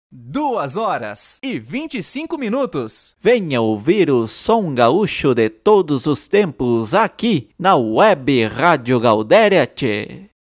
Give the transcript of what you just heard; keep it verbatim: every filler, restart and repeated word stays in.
Duas horas e vinte e cinco minutos. Venha ouvir o som gaúcho de todos os tempos aqui na Web Rádio Galdéria. Tchê.